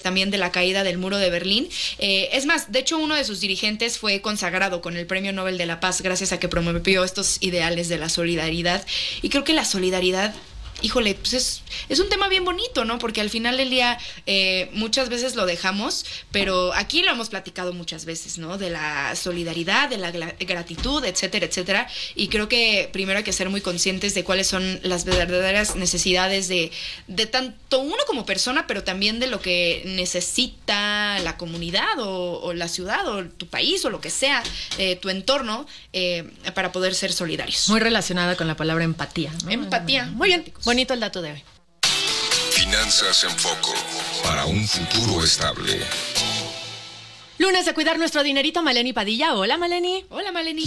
también de la caída del muro de Berlín. Es más, de hecho, uno de sus dirigentes fue consagrado con el Premio Nobel de la Paz gracias a que promovió estos ideales de la solidaridad. Y creo que la solidaridad, híjole, pues es un tema bien bonito, ¿no? Porque al final del día muchas veces lo dejamos, pero aquí lo hemos platicado muchas veces, ¿no? De la solidaridad, de la gratitud, etcétera, etcétera. Y creo que primero hay que ser muy conscientes de cuáles son las verdaderas necesidades de tanto uno como persona, pero también de lo que necesita la comunidad o la ciudad o tu país o lo que sea, tu entorno, para poder ser solidarios. Muy relacionada con la palabra empatía, ¿no? Empatía. Muy bien. Bonito el dato de hoy. Finanzas en Foco, para un futuro estable. Lunes de cuidar nuestro dinerito, Maleni Padilla. Hola, Maleni. Hola, Maleni.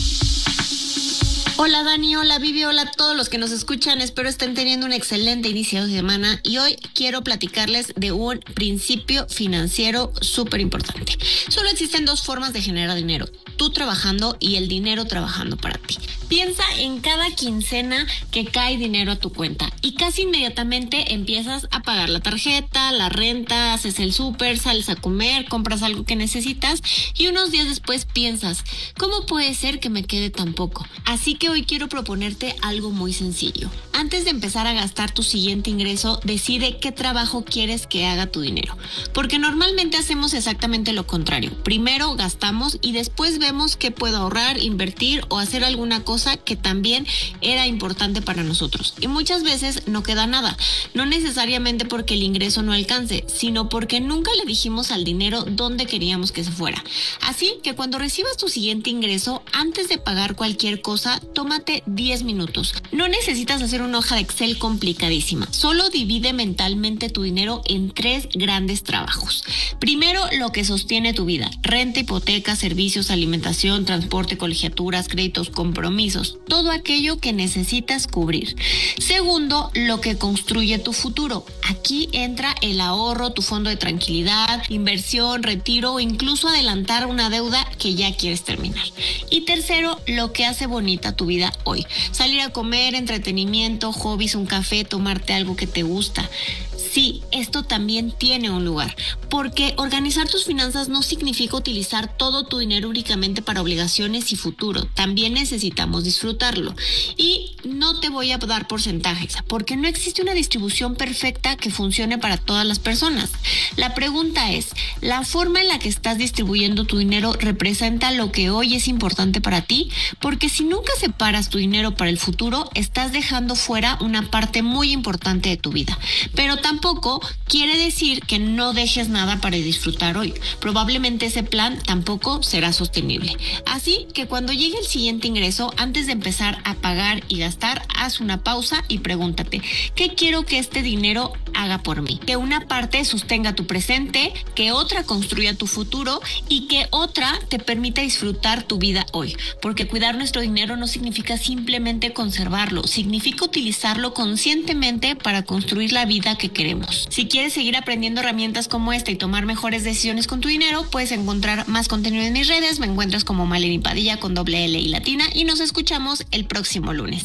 Hola Dani, hola Vivi, hola a todos los que nos escuchan. Espero estén teniendo un excelente inicio de semana y hoy quiero platicarles de un principio financiero súper importante. Solo existen dos formas de generar dinero: tú trabajando y el dinero trabajando para ti. Piensa en cada quincena que cae dinero a tu cuenta y casi inmediatamente empiezas a pagar la tarjeta, la renta, haces el súper, sales a comer, compras algo que necesitas y unos días después piensas, ¿cómo puede ser que me quede tan poco? Así que hoy quiero proponerte algo muy sencillo. Antes de empezar a gastar tu siguiente ingreso, decide qué trabajo quieres que haga tu dinero. Porque normalmente hacemos exactamente lo contrario. Primero gastamos y después vemos qué puedo ahorrar, invertir o hacer alguna cosa que también era importante para nosotros. Y muchas veces no queda nada. No necesariamente porque el ingreso no alcance, sino porque nunca le dijimos al dinero dónde queríamos que se fuera. Así que cuando recibas tu siguiente ingreso, antes de pagar cualquier cosa, tómate 10 minutos. No necesitas hacer una hoja de Excel complicadísima. Solo divide mentalmente tu dinero en 3 grandes trabajos. Primero, lo que sostiene tu vida: renta, hipoteca, servicios, alimentación, transporte, colegiaturas, créditos, compromisos, todo aquello que necesitas cubrir. Segundo, lo que construye tu futuro. Aquí entra el ahorro, tu fondo de tranquilidad, inversión, retiro o incluso adelantar una deuda que ya quieres terminar. Y tercero, lo que hace bonita tu vida hoy: salir a comer, entretenimiento, hobbies, un café, tomarte algo que te gusta. Sí, esto también tiene un lugar, porque organizar tus finanzas no significa utilizar todo tu dinero únicamente para obligaciones y futuro. También necesitamos disfrutarlo. Y no te voy a dar porcentajes, porque no existe una distribución perfecta que funcione para todas las personas. La pregunta es, ¿la forma en la que estás distribuyendo tu dinero representa lo que hoy es importante para ti? Porque si nunca separas tu dinero para el futuro, estás dejando fuera una parte muy importante de tu vida. Pero tampoco quiere decir que no dejes nada para disfrutar hoy. Probablemente ese plan tampoco será sostenible. Así que cuando llegue el siguiente ingreso, antes de empezar a pagar y gastar, haz una pausa y pregúntate, ¿qué quiero que este dinero haga por mí? Que una parte sostenga tu presente, que otra construya tu futuro y que otra te permita disfrutar tu vida hoy. Porque cuidar nuestro dinero no significa simplemente conservarlo, significa utilizarlo conscientemente para construir la vida que queremos. Si quieres seguir aprendiendo herramientas como esta y tomar mejores decisiones con tu dinero, puedes encontrar más contenido en mis redes. Me encuentras como Maleni Padilla con doble L y latina y nos escuchamos el próximo lunes.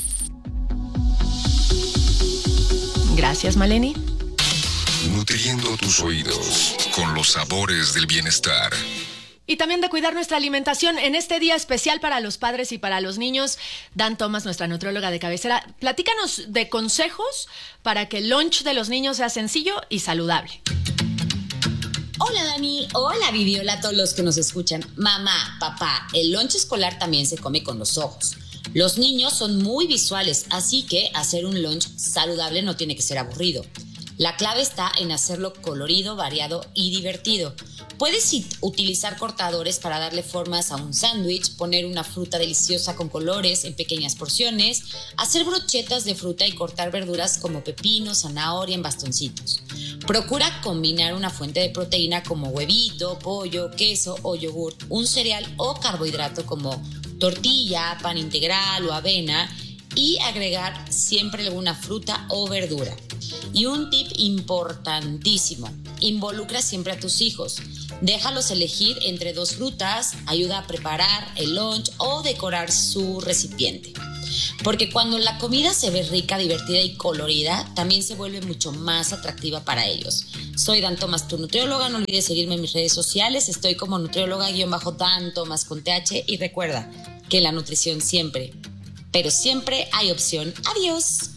Gracias, Maleni. Nutriendo tus oídos con los sabores del bienestar. Y también de cuidar nuestra alimentación en este día especial para los padres y para los niños. Dan Thomas, nuestra nutrióloga de cabecera, platícanos de consejos para que el lunch de los niños sea sencillo y saludable. Hola Dani, hola Vivi, hola a todos los que nos escuchan. Mamá, papá, el lunch escolar también se come con los ojos. Los niños son muy visuales, así que hacer un lunch saludable no tiene que ser aburrido. La clave está en hacerlo colorido, variado y divertido. Puedes utilizar cortadores para darle formas a un sándwich, poner una fruta deliciosa con colores en pequeñas porciones, hacer brochetas de fruta y cortar verduras como pepino, zanahoria en bastoncitos. Procura combinar una fuente de proteína como huevito, pollo, queso o yogurt, un cereal o carbohidrato como tortilla, pan integral o avena y agregar siempre alguna fruta o verdura. Y un tip importantísimo: involucra siempre a tus hijos. Déjalos elegir entre 2 frutas, ayuda a preparar el lunch o decorar su recipiente. Porque cuando la comida se ve rica, divertida y colorida, también se vuelve mucho más atractiva para ellos. Soy Dan Tomás, tu nutrióloga. No olvides seguirme en mis redes sociales. Estoy como nutrióloga-Dan Tomás con TH. Y recuerda que en la nutrición siempre, pero siempre hay opción. Adiós.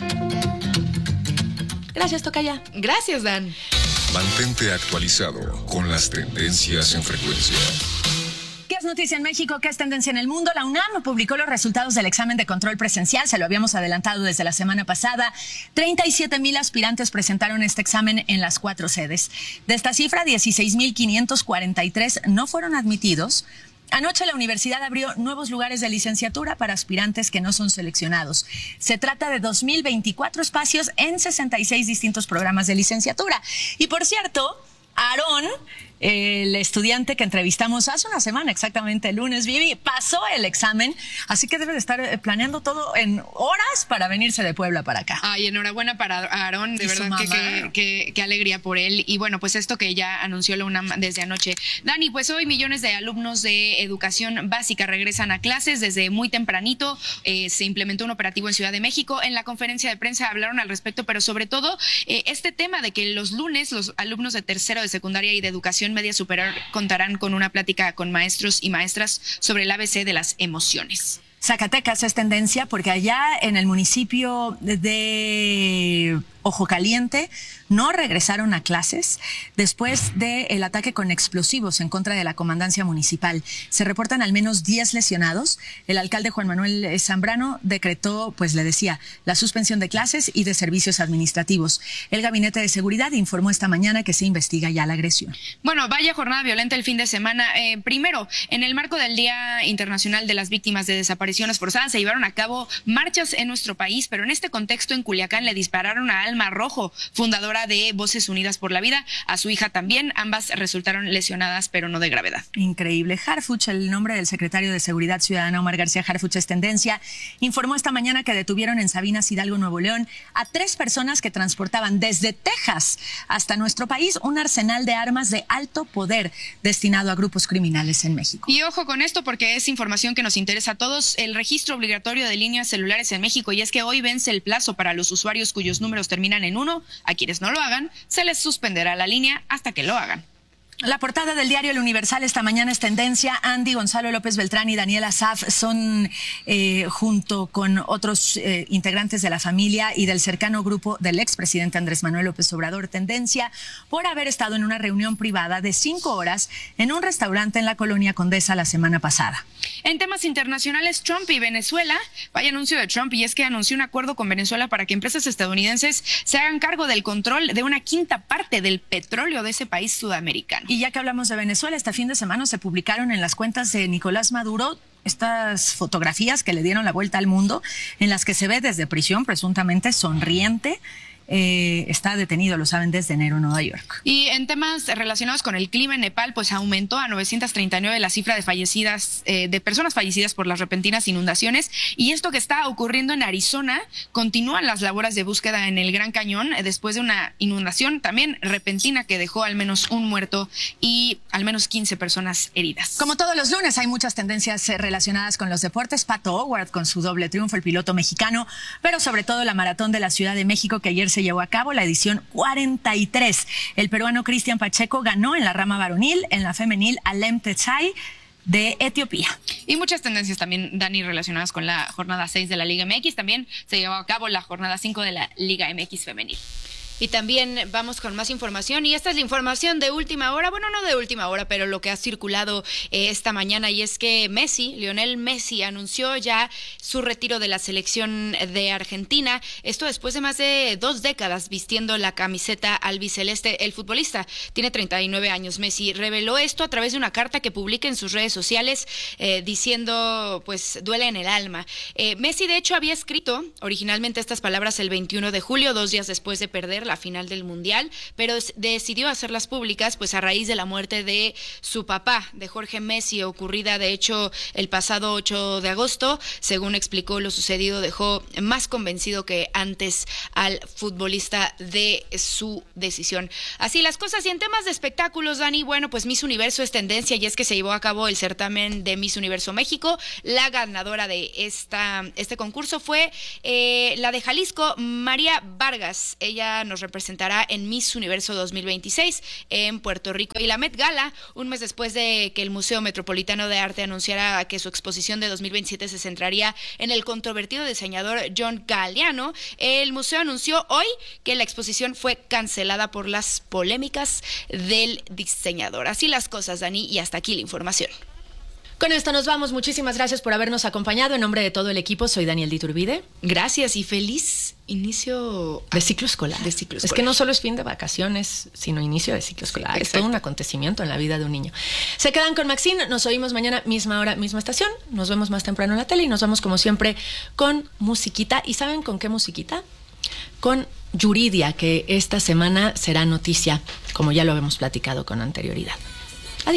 Gracias, tocaya. Gracias, Dan. Mantente actualizado con las tendencias en frecuencia. ¿Qué es noticia en México? ¿Qué es tendencia en el mundo? La UNAM publicó los resultados del examen de control presencial. Se lo habíamos adelantado desde la semana pasada. 37,000 aspirantes presentaron este examen en las 4 sedes. De esta cifra, 16,543 no fueron admitidos. Anoche la universidad abrió nuevos lugares de licenciatura para aspirantes que no son seleccionados. Se trata de 2,024 espacios en 66 distintos programas de licenciatura. Y por cierto, Aarón, el estudiante que entrevistamos hace una semana, exactamente el lunes, Vivi, pasó el examen, así que debe de estar planeando todo en horas para venirse de Puebla para acá. Ay, enhorabuena para Aarón, de verdad que alegría por él. Y bueno, pues esto que ya anunció la UNAM desde anoche. Dani, pues hoy millones de alumnos de educación básica regresan a clases desde muy tempranito. Se implementó un operativo en Ciudad de México. En la conferencia de prensa hablaron al respecto, pero sobre todo este tema de que los lunes los alumnos de tercero de secundaria y de educación media superior contarán con una plática con maestros y maestras sobre el ABC de las emociones. Zacatecas es tendencia porque allá en el municipio de Ojo Caliente no regresaron a clases después del ataque con explosivos en contra de la comandancia municipal. Se reportan al menos 10 lesionados. El alcalde Juan Manuel Zambrano decretó, pues le decía, la suspensión de clases y de servicios administrativos. El Gabinete de Seguridad informó esta mañana que se investiga ya la agresión. Bueno, vaya jornada violenta el fin de semana. Primero, en el marco del Día Internacional de las Víctimas de Desapariciones Forzadas, se llevaron a cabo marchas en nuestro país, pero en este contexto en Culiacán le dispararon a Alma Rojo, fundadora de Voces Unidas por la Vida, a su hija también. Ambas resultaron lesionadas, pero no de gravedad. Increíble. Harfuch, el nombre del secretario de Seguridad Ciudadana, Omar García Harfuch, es tendencia. Informó esta mañana que detuvieron en Sabinas Hidalgo, Nuevo León, a 3 personas que transportaban desde Texas hasta nuestro país un arsenal de armas de alto poder destinado a grupos criminales en México. Y ojo con esto porque es información que nos interesa a todos. El registro obligatorio de líneas celulares en México, y es que hoy vence el plazo para los usuarios cuyos números terminan en 1. A quienes no lo hagan, se les suspenderá la línea hasta que lo hagan. La portada del diario El Universal esta mañana es tendencia. Andy, Gonzalo López Beltrán y Daniela Saf son, junto con otros integrantes de la familia y del cercano grupo del expresidente Andrés Manuel López Obrador, tendencia por haber estado en una reunión privada de 5 horas en un restaurante en la colonia Condesa la semana pasada. En temas internacionales, Trump y Venezuela. Vaya anuncio de Trump, y es que anunció un acuerdo con Venezuela para que empresas estadounidenses se hagan cargo del control de una quinta parte del petróleo de ese país sudamericano. Y ya que hablamos de Venezuela, este fin de semana se publicaron en las cuentas de Nicolás Maduro estas fotografías que le dieron la vuelta al mundo, en las que se ve desde prisión presuntamente sonriente. Está detenido, lo saben, desde enero en Nueva York. Y en temas relacionados con el clima en Nepal, pues aumentó a 939 la cifra de fallecidas, de personas fallecidas por las repentinas inundaciones. Y esto que está ocurriendo en Arizona, continúan las labores de búsqueda en el Gran Cañón después de una inundación también repentina que dejó al menos un muerto y al menos 15 personas heridas. Como todos los lunes, hay muchas tendencias relacionadas con los deportes. Pato Howard con su doble triunfo, el piloto mexicano, pero sobre todo la maratón de la Ciudad de México, que ayer se llevó a cabo, la edición 43. El peruano Cristian Pacheco ganó en la rama varonil, en la femenil Alem Tetsai de Etiopía. Y muchas tendencias también, Dani, relacionadas con la jornada 6 de la Liga MX. También se llevó a cabo la jornada 5 de la Liga MX femenil. Y también vamos con más información, y esta es la información de última hora, bueno, no de última hora, pero lo que ha circulado esta mañana, y es que Lionel Messi anunció ya su retiro de la selección de Argentina, esto después de más de 2 décadas vistiendo la camiseta albiceleste. El futbolista tiene 39 años. Messi reveló esto a través de una carta que publica en sus redes sociales diciendo, pues, duele en el alma. Messi, de hecho, había escrito originalmente estas palabras el 21 de julio, 2 días después de perder la final del Mundial, pero decidió hacerlas públicas pues a raíz de la muerte de su papá, de Jorge Messi, ocurrida de hecho el pasado 8 de agosto. Según explicó, lo sucedido dejó más convencido que antes al futbolista de su decisión. Así las cosas. Y en temas de espectáculos, Dani, bueno, pues Miss Universo es tendencia, y es que se llevó a cabo el certamen de Miss Universo México. La ganadora de este concurso fue la de Jalisco, María Vargas. Ella nos representará en Miss Universo 2026 en Puerto Rico. Y la Met Gala, un mes después de que el Museo Metropolitano de Arte anunciara que su exposición de 2027 se centraría en el controvertido diseñador John Galliano, el museo anunció hoy que la exposición fue cancelada por las polémicas del diseñador. Así las cosas, Dani, y hasta aquí la información. Con esto nos vamos. Muchísimas gracias por habernos acompañado. En nombre de todo el equipo, soy Daniel de Iturbide. Gracias y feliz inicio de ciclo escolar. Es que no solo es fin de vacaciones, sino inicio de ciclo escolar. Exacto. Es todo un acontecimiento en la vida de un niño. Se quedan con Maxine. Nos oímos mañana, misma hora, misma estación. Nos vemos más temprano en la tele y nos vamos como siempre con musiquita. ¿Y saben con qué musiquita? Con Yuridia, que esta semana será noticia, como ya lo habíamos platicado con anterioridad.